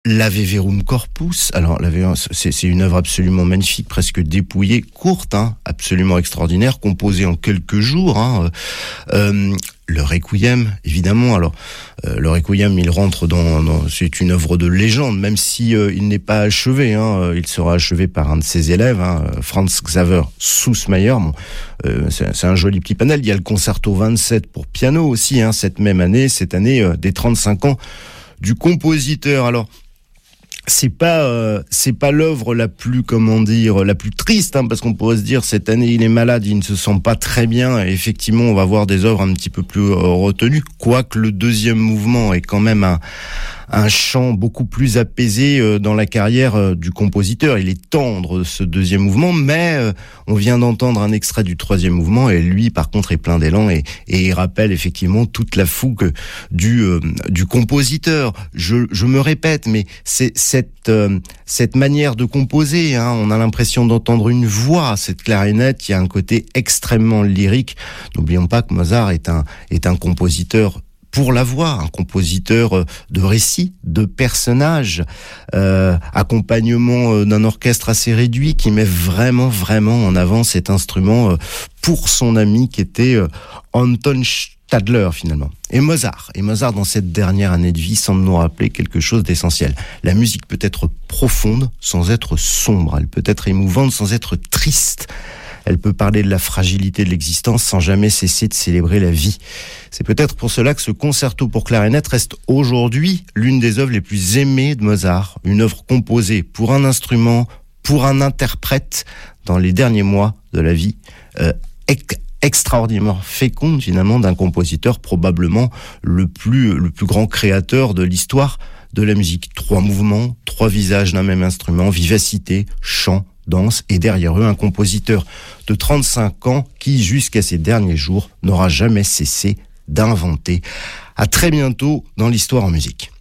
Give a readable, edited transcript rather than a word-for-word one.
L'Ave Verum Corpus. Alors, c'est une œuvre absolument magnifique, presque dépouillée, courte, absolument extraordinaire, composée en quelques jours. Le Requiem, évidemment. Alors, le Requiem, il rentre c'est une œuvre de légende, même si il n'est pas achevé. Il sera achevé par un de ses élèves, Franz Xaver Süssmayr. C'est un joli petit panel. Il y a le concerto 27 pour piano aussi, cette année des 35 ans du compositeur. Alors, c'est pas l'œuvre la plus triste, parce qu'on pourrait se dire cette année il est malade, il ne se sent pas très bien. Et effectivement, on va voir des œuvres un petit peu plus retenues, quoique le deuxième mouvement est quand même un chant beaucoup plus apaisé dans la carrière du compositeur. Il est tendre, ce deuxième mouvement, mais on vient d'entendre un extrait du troisième mouvement, et lui, par contre, est plein d'élan, et il rappelle effectivement toute la fougue du compositeur. Je me répète, mais c'est cette manière de composer, on a l'impression d'entendre une voix, cette clarinette qui a un côté extrêmement lyrique. N'oublions pas que Mozart est un compositeur pour la voix, un compositeur de récits, de personnages, accompagnement d'un orchestre assez réduit qui met vraiment, vraiment en avant cet instrument pour son ami qui était Anton Stadler, finalement. Et Mozart, dans cette dernière année de vie, semble nous rappeler quelque chose d'essentiel. La musique peut être profonde sans être sombre, elle peut être émouvante sans être triste. Elle peut parler de la fragilité de l'existence sans jamais cesser de célébrer la vie. C'est peut-être pour cela que ce concerto pour clarinette reste aujourd'hui l'une des œuvres les plus aimées de Mozart. Une œuvre composée pour un instrument, pour un interprète, dans les derniers mois de la vie, extraordinairement féconde finalement d'un compositeur, probablement le plus grand créateur de l'histoire de la musique. 3 mouvements, 3 visages d'un même instrument, vivacité, chant, danse, et derrière eux un compositeur de 35 ans qui, jusqu'à ses derniers jours, n'aura jamais cessé d'inventer. À très bientôt dans l'Histoire en musique.